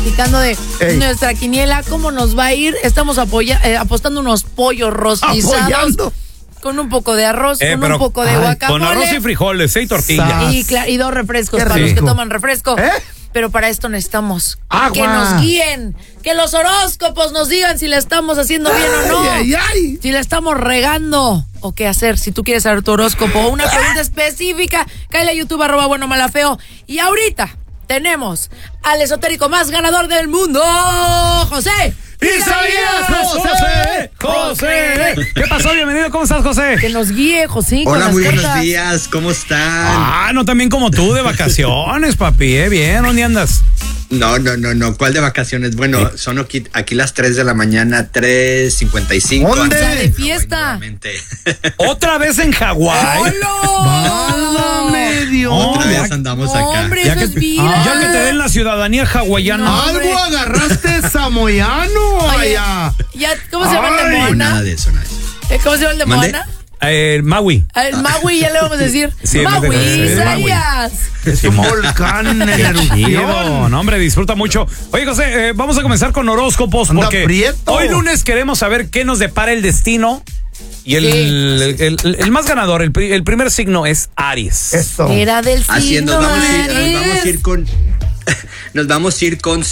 platicando de nuestra quiniela, cómo nos va a ir. Estamos apostando unos pollos rostizados. Apoyando. Con un poco de arroz, con un poco de guacamole. Con arroz y frijoles, 6 tortillas. Y 2 refrescos para los que toman refresco. Pero para esto necesitamos agua. Que nos guíen, que los horóscopos nos digan si la estamos haciendo bien o no. Si la estamos regando o qué hacer. Si tú quieres saber tu horóscopo o una pregunta específica, cáele a YouTube @buenomalafeo. Y ahorita tenemos al esotérico más ganador del mundo, José ¡Isaías! ¡José! ¿Qué pasó? Bienvenido, ¿cómo estás, José? Que nos guíe, José. Hola, muy cartas. buenos días, ¿cómo están? No también como tú, de vacaciones, papi, bien, ¿dónde andas? No, ¿cuál de vacaciones? Bueno, son aquí las 3 de la mañana, 3:55. ¿Dónde? De fiesta. ¿Otra vez en Hawái? ¡Válgame Dios! Otra vez andamos acá. Hombre, Ya eso que, es vida. ya que te den la ciudadanía hawaiana. No. ¿Algo agarraste samoyano Oye, allá? ¿Cómo se llama el de Ay, Moana? Nada de eso, nada de eso. ¿Cómo se llama el de ¿Mande? Moana? Maui. El Maui, ya le vamos a decir. Sí, Maui, sí, Isaías. Es un volcán en erupción. Chido, no, hombre, disfruta mucho. Oye, José, vamos a comenzar con horóscopos Anda porque prieto. hoy lunes queremos saber qué nos depara el destino. Y el más ganador, el primer signo es Aries. Eso. Era del Así es, signo nos vamos a ir Aries. con